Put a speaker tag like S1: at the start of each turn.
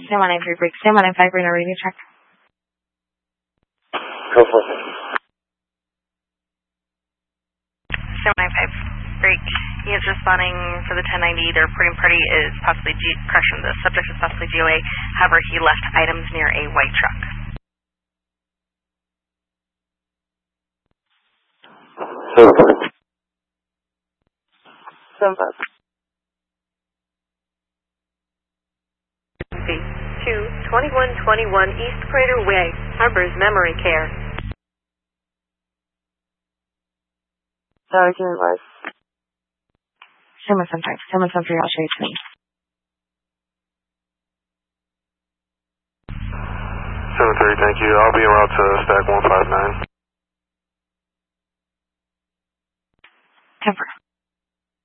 S1: Stand 193 break. Stand 195 Reno radio check.
S2: Go for it.
S3: Stand 195 break. He is responding for the 1090. The reporting party is possibly correction. The subject is possibly GOA. However, he left items near a white truck.
S2: Stand by.
S4: 2121 East Crater Way, Harbors Memory Care.
S2: Sorry, can you advise?
S1: Stand 175. Stand 173. I'll show you to me.
S5: 7-3, thank you. I'll be en route to stack 159.
S1: 10-4.